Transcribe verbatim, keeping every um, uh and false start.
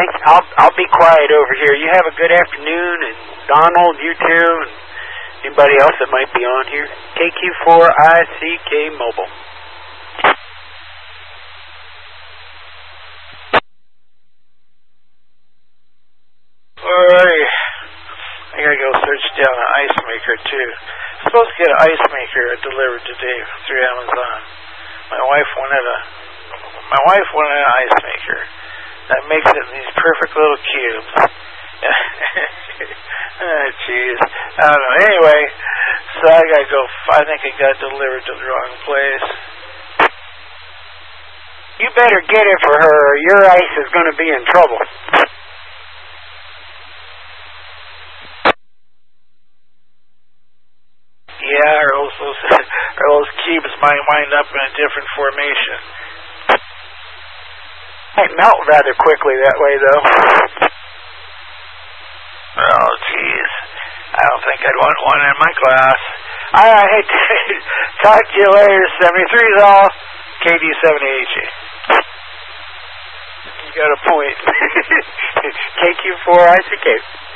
I'll I'll be quiet over here. You have a good afternoon, and Donald, you too, and anybody else that might be on here. K Q four I C K Mobile. Alright. I gotta go search down an ice maker too. I'm supposed to get an ice maker delivered today through Amazon. My wife wanted a my wife wanted an ice maker that makes it in these perfect little cubes. Oh, jeez. I don't know. Anyway, so I gotta go. I think it got delivered to the wrong place. You better get it for her, or your ice is going to be in trouble. Yeah, or else those, or those cubes might wind up in a different formation. Might melt rather quickly that way, though. Oh, jeez. I don't think I'd want one in my glass. All right. Talk to you later. seventy-three is all. K D seventy H. You got a point. K Q four I C K.